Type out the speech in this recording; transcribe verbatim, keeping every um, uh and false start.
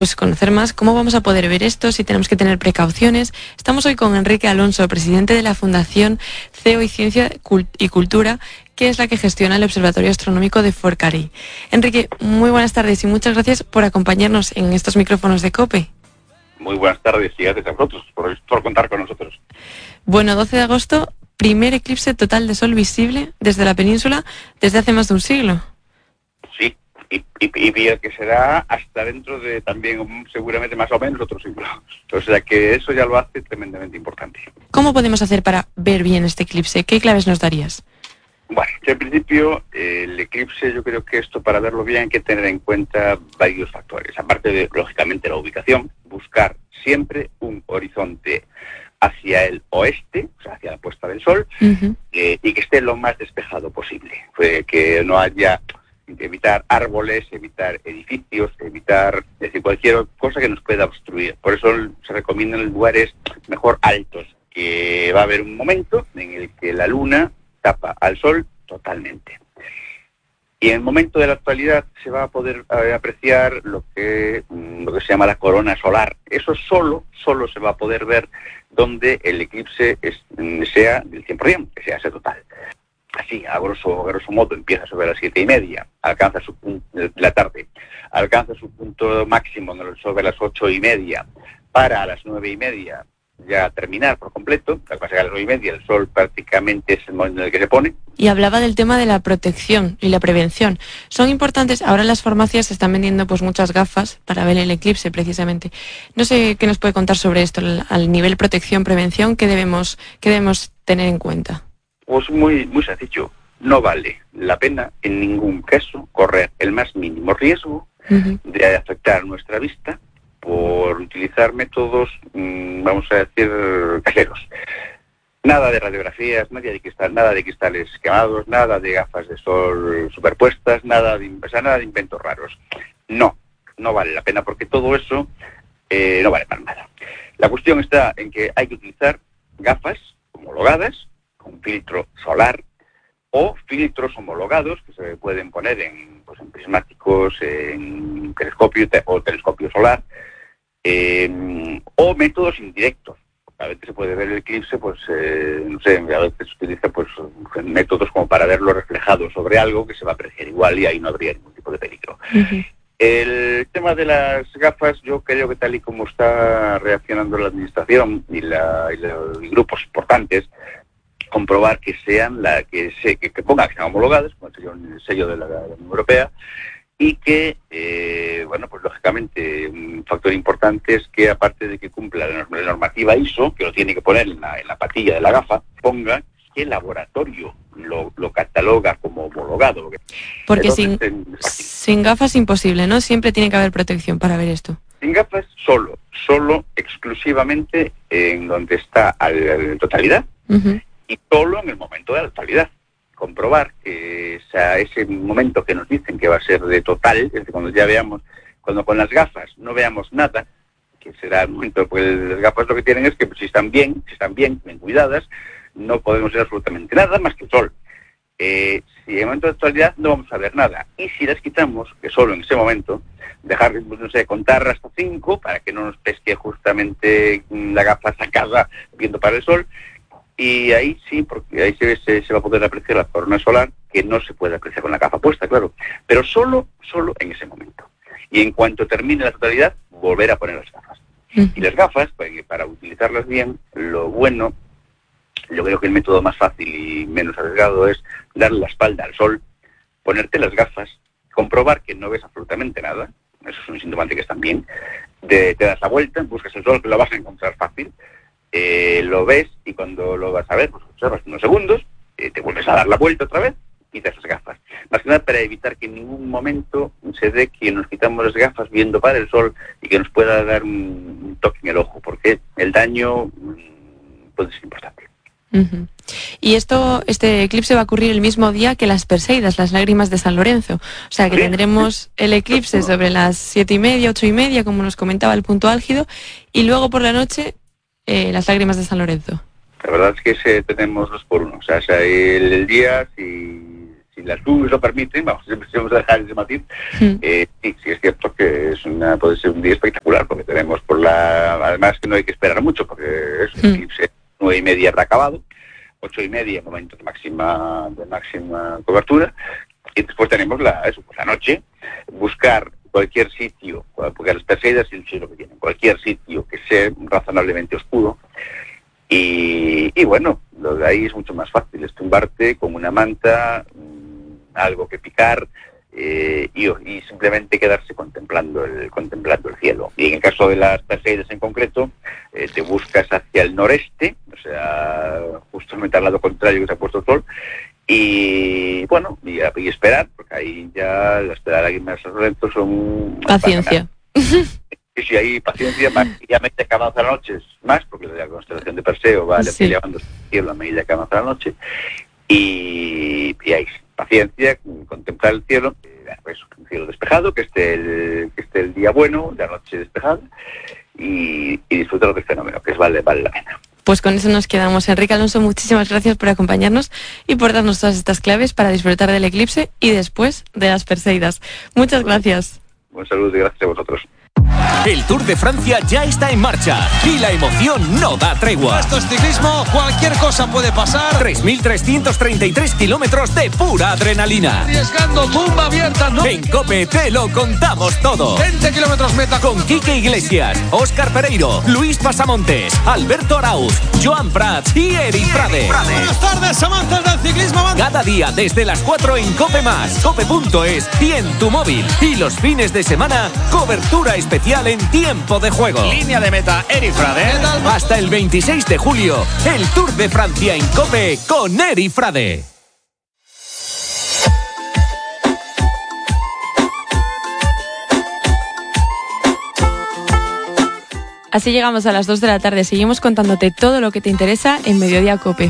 Pues conocer más cómo vamos a poder ver esto, si tenemos que tener precauciones. Estamos hoy con Enrique Alonso, presidente de la Fundación C E O y Ciencia y Cultura, que es la que gestiona el Observatorio Astronómico de Forcadell. Enrique, muy buenas tardes y muchas gracias por acompañarnos en estos micrófonos de COPE. Muy buenas tardes y gracias a vosotros por, por contar con nosotros. Bueno, doce de agosto, primer eclipse total de sol visible desde la península desde hace más de un siglo. Sí, y, y, y el que será hasta dentro de también seguramente más o menos otro siglo. O sea que eso ya lo hace tremendamente importante. ¿Cómo podemos hacer para ver bien este eclipse? ¿Qué claves nos darías? Bueno, en principio eh, el eclipse, yo creo que esto para verlo bien hay que tener en cuenta varios factores. Aparte de, lógicamente, la ubicación, buscar siempre un horizonte hacia el oeste, o sea, hacia la puesta del sol, uh-huh. eh, y que esté lo más despejado posible. Eh, que no haya, evitar árboles, evitar edificios, evitar es decir, cualquier cosa que nos pueda obstruir. Por eso se recomiendan lugares mejor altos, que va a haber un momento en el que la luna tapa al sol totalmente. Y en el momento de la actualidad se va a poder eh, apreciar lo que, lo que se llama la corona solar. Eso solo, solo se va a poder ver donde el eclipse es, sea del cien por ciento, que sea ese total. Así, a grosso, a grosso modo, empieza sobre las siete y media, alcanza su punto de la tarde, alcanza su punto máximo sobre las ocho y media, para a las nueve y media ya terminar por completo. Al pasar a las nueve y media el sol prácticamente es el momento en el que se pone. Y hablaba del tema de la protección y la prevención. Son importantes, ahora en las farmacias se están vendiendo pues muchas gafas para ver el eclipse precisamente. No sé qué nos puede contar sobre esto, al nivel protección, prevención, ¿qué debemos, qué debemos tener en cuenta? Pues muy, muy sencillo, no vale la pena en ningún caso correr el más mínimo riesgo uh-huh. de afectar nuestra vista por utilizar métodos, mmm, vamos a decir, caseros. Nada de radiografías, nada de cristal, nada de cristales quemados, nada de gafas de sol superpuestas, nada de, o sea, nada de inventos raros. No, no vale la pena porque todo eso eh, no vale para nada. La cuestión está en que hay que utilizar gafas homologadas con filtro solar o filtros homologados que se pueden poner en, pues, en prismáticos, en telescopio te, o telescopio solar, eh, o métodos indirectos. A veces se puede ver el eclipse, pues, eh, no sé, a veces se utiliza pues métodos como para verlo reflejado sobre algo que se va a apreciar igual y ahí no habría ningún tipo de peligro. Uh-huh. El tema de las gafas, yo creo que tal y como está reaccionando la administración y, la, y los grupos importantes, comprobar que sean la que se que, que pongan que sean homologadas con el sello, el sello de la, de la Unión Europea y que eh, bueno pues lógicamente un factor importante es que aparte de que cumpla la normativa I S O, que lo tiene que poner en la, en la patilla de la gafa, ponga que el laboratorio lo, lo cataloga como homologado. Porque sin, sin gafas es imposible, ¿no? Siempre tiene que haber protección para ver esto. Sin gafas solo, solo exclusivamente en donde está a la totalidad. Uh-huh. Y solo en el momento de la actualidad. Comprobar que o sea, ese momento que nos dicen que va a ser de total, es decir, cuando ya veamos, cuando con las gafas no veamos nada, que será el momento, pues las gafas lo que tienen es que pues, si están bien, si están bien, bien cuidadas, no podemos ver absolutamente nada más que el sol. Eh, si en el momento de actualidad no vamos a ver nada, y si las quitamos, que solo en ese momento, dejar, no sé, contar hasta cinco para que no nos pesque justamente la gafa sacada viendo para el sol. Y ahí sí, porque ahí se, se, se va a poder apreciar la corona solar, que no se puede apreciar con la gafa puesta, claro, pero solo, solo en ese momento. Y en cuanto termine la totalidad, volver a poner las gafas. Uh-huh. Y las gafas, pues, para utilizarlas bien, lo bueno, yo creo que el método más fácil y menos arriesgado es darle la espalda al sol, ponerte las gafas, comprobar que no ves absolutamente nada, eso es un síntoma de que están bien, de, te das la vuelta, buscas el sol, que lo vas a encontrar fácil, Eh, lo ves y cuando lo vas a ver, pues observas unos segundos, eh, te vuelves a dar la vuelta otra vez y te das las gafas. Más que nada para evitar que en ningún momento se dé que nos quitamos las gafas viendo para el sol y que nos pueda dar un, un toque en el ojo, porque el daño mmm, puede ser importante. Uh-huh. Y esto, este eclipse va a ocurrir el mismo día que las Perseidas, las lágrimas de San Lorenzo. O sea que ¿sí? Tendremos el eclipse sobre las siete y media, ocho y media, como nos comentaba el punto álgido, y luego por la noche Eh, las lágrimas de San Lorenzo. La verdad es que se, tenemos dos por uno. O sea, o sea el, el día, si, si las nubes lo permiten, vamos, siempre vamos a dejar ese matiz, mm. eh, sí, sí es cierto que es una, puede ser un día espectacular, porque tenemos por la, además que no hay que esperar mucho, porque es un eclipse mm. nueve y media habrá acabado, ocho y media momento de máxima, de máxima cobertura, y después tenemos la, eso, pues la noche, buscar cualquier sitio, porque las Perseidas y el cielo que tienen, cualquier sitio que sea razonablemente oscuro, y, y bueno, lo de ahí es mucho más fácil, es tumbarte con una manta, mmm, algo que picar, eh, y, y simplemente quedarse contemplando el, contemplando el cielo. Y en el caso de las Perseidas en concreto, eh, te buscas hacia el noreste, o sea, justamente al lado contrario que se ha puesto el sol, y bueno, y, y esperar, porque ahí ya esperar aquí más lentos son... Paciencia. Y si hay paciencia, más, y a medida que avanza la noche, más, porque la constelación de Perseo va sí. llevándose el cielo a medida que avanza la noche, y, y hay paciencia, contemplar el cielo, pues, un cielo despejado, que esté el, que esté el día bueno, la noche despejada, y, y disfrutar del fenómeno, que es vale, vale la pena. Pues con eso nos quedamos. Enrique Alonso, muchísimas gracias por acompañarnos y por darnos todas estas claves para disfrutar del eclipse y después de las Perseidas. Muchas gracias. Un saludo y gracias a vosotros. El Tour de Francia ya está en marcha y la emoción no da tregua. Esto es ciclismo, cualquier cosa puede pasar. tres mil trescientos treinta y tres kilómetros de pura adrenalina. Arriesgando, bomba abierta, ¿no? En COPE te lo contamos todo. veinte kilómetros meta. Con Quique Iglesias, Óscar Pereiro, Luis Pasamontes, Alberto Arauz, Joan Prats y Eri Frade. Buenas tardes, amantes del ciclismo. Cada día desde las cuatro en COPE más, cope punto es y en tu móvil. Y los fines de semana, cobertura especial en tiempo de juego. Línea de meta, Eri Frade. Hasta el veintiséis de julio, el Tour de Francia en COPE con Eri Frade. Así llegamos a las dos de la tarde. Seguimos contándote todo lo que te interesa en Mediodía COPE.